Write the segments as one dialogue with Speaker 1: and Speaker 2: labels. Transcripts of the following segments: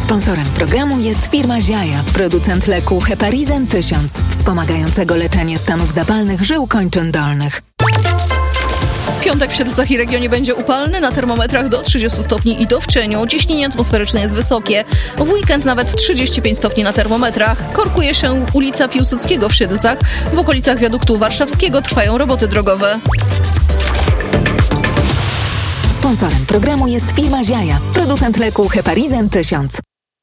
Speaker 1: Sponsorem programu jest firma Ziaja, producent leku Heparizan 1000, wspomagającego leczenie stanów zapalnych żył kończyn dolnych.
Speaker 2: Piątek w Siedlcach i regionie będzie upalny, na termometrach do 30 stopni i to w cieniu. Ciśnienie atmosferyczne jest wysokie. W weekend nawet 35 stopni na termometrach. Korkuje się ulica Piłsudskiego w Siedlcach. W okolicach wiaduktu warszawskiego trwają roboty drogowe.
Speaker 1: Sponsorem programu jest firma Ziaja, producent leku Heparizan 1000.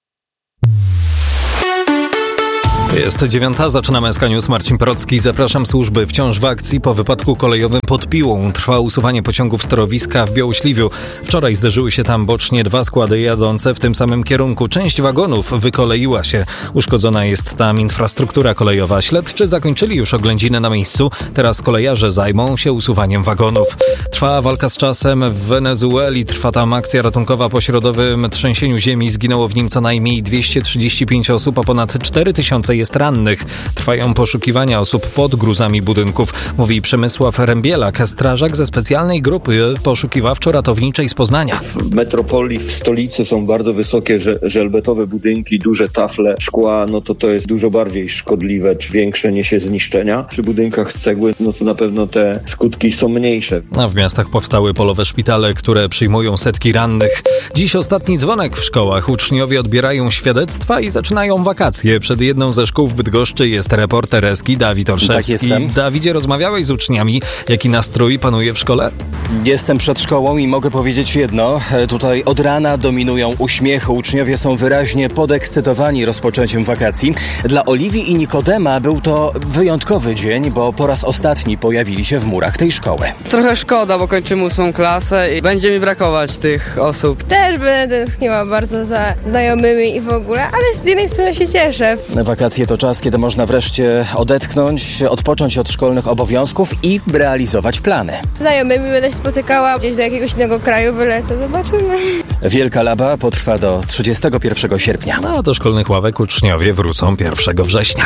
Speaker 3: Jest 9, zaczynamy SK News. Marcin Porocki, zapraszam. Służby wciąż w akcji po wypadku kolejowym pod Piłą. Trwa usuwanie pociągów z torowiska w Białośliwiu. Wczoraj zderzyły się tam bocznie 2 składy jadące w tym samym kierunku. Część wagonów wykoleiła się. Uszkodzona jest tam infrastruktura kolejowa. Śledczy zakończyli już oględziny na miejscu. Teraz kolejarze zajmą się usuwaniem wagonów. Trwa walka z czasem w Wenezueli. Trwa tam akcja ratunkowa po środowym trzęsieniu ziemi. Zginęło w nim co najmniej 235 osób, a ponad 4000 jest rannych. Trwają poszukiwania osób pod gruzami budynków, mówi Przemysław Rębielak, strażak ze specjalnej grupy poszukiwawczo-ratowniczej z Poznania.
Speaker 4: W metropolii, w stolicy są bardzo wysokie żelbetowe budynki, duże tafle szkła, to jest dużo bardziej szkodliwe, czy większe niesie zniszczenia. Przy budynkach z cegły, to na pewno te skutki są mniejsze.
Speaker 3: A w miastach powstały polowe szpitale, które przyjmują setki rannych. Dziś ostatni dzwonek w szkołach. Uczniowie odbierają świadectwa i zaczynają wakacje. Przed jedną ze szkół w Bydgoszczy jest reporter Eski Dawid Olszewski.
Speaker 5: Tak,
Speaker 3: Dawidzie, rozmawiałeś z uczniami. Jaki nastrój panuje w szkole?
Speaker 5: Jestem przed szkołą i mogę powiedzieć jedno. Tutaj od rana dominują uśmiechy. Uczniowie są wyraźnie podekscytowani rozpoczęciem wakacji. Dla Oliwii i Nikodema był to wyjątkowy dzień, bo po raz ostatni pojawili się w murach tej szkoły.
Speaker 6: Trochę szkoda, bo kończymy 8. klasę i będzie mi brakować tych osób.
Speaker 7: Też będę tęskniła bardzo za znajomymi i w ogóle, ale z jednej strony się cieszę.
Speaker 5: Wakacje to czas, kiedy można wreszcie odetchnąć, odpocząć od szkolnych obowiązków i realizować plany.
Speaker 7: Z znajomymi będę się spotykała, gdzieś do jakiegoś innego kraju wylecę, zobaczymy.
Speaker 5: Wielka Laba potrwa do 31 sierpnia.
Speaker 3: Do szkolnych ławek uczniowie wrócą 1 września.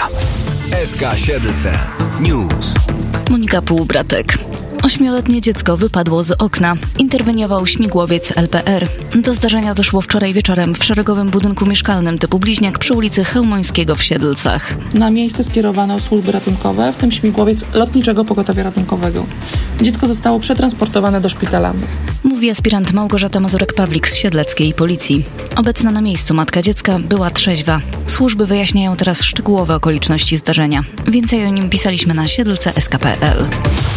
Speaker 8: SK Siedlce News.
Speaker 9: Monika Półbratek. 8-letnie dziecko wypadło z okna. Interweniował śmigłowiec LPR. Do zdarzenia doszło wczoraj wieczorem w szeregowym budynku mieszkalnym typu Bliźniak przy ulicy Chełmońskiego w Siedlcach.
Speaker 10: Na miejsce skierowano służby ratunkowe, w tym śmigłowiec Lotniczego Pogotowia Ratunkowego. Dziecko zostało przetransportowane do szpitala.
Speaker 9: Mówi aspirant Małgorzata Mazurek-Pawlik z siedleckiej policji. Obecna na miejscu matka dziecka była trzeźwa. Służby wyjaśniają teraz szczegółowe okoliczności zdarzenia. Więcej o nim pisaliśmy na siedlce.sk.pl.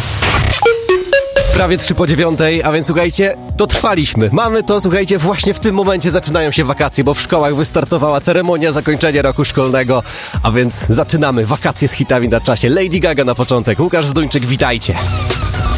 Speaker 11: Prawie 8:03, a więc słuchajcie, dotrwaliśmy. Mamy to, słuchajcie, właśnie w tym momencie zaczynają się wakacje, bo w szkołach wystartowała ceremonia zakończenia roku szkolnego, a więc zaczynamy wakacje z hitami na czasie. Lady Gaga na początek, Łukasz Zduńczyk, witajcie.